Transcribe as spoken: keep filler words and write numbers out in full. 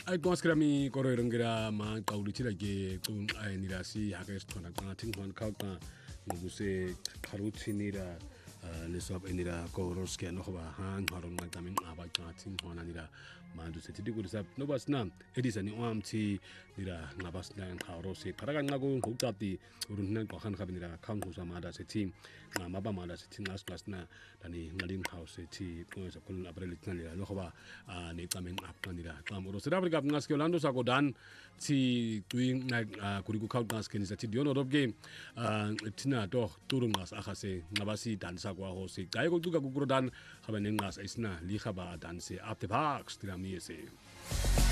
Ay konskrami koro irongira ma kaulitira ge kun ay nirasi hages tona tanga tingwan kauta nguse karutinira lesop enira koroske no ba han haron magamin aba katin hona nira mandu setidi gurisa no basna edisa ni amti nira ngabasna kharose karaga ngago hokati urunna ko khan khabinira kham husa mada seti ngamaba mada seti ngas klasna dani ngalin house seti ko sa kun abrel tnalira no ba ne tamen apnira kamoro sedabri gap ngas ke lando sa godan ti tuing na kuriku kaut ngas ke ni seti diono robge tina doch turungas akhase ngabasi dansa kwa hose kai ko tuka kukurodan khabanen ngas isna li khaba danse apte baks tira mi ese